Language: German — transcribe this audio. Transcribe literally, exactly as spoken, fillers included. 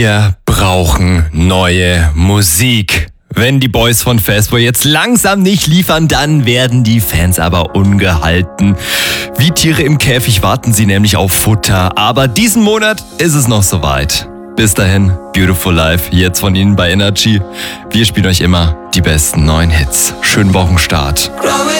Wir brauchen neue Musik. Wenn die Boys von Fastboy jetzt langsam nicht liefern, dann werden die Fans aber ungehalten. Wie Tiere im Käfig warten sie nämlich auf Futter. Aber diesen Monat ist es noch soweit. Bis dahin, Beautiful Life, jetzt von Ihnen bei Energy. Wir spielen euch immer die besten neuen Hits. Schönen Wochenstart.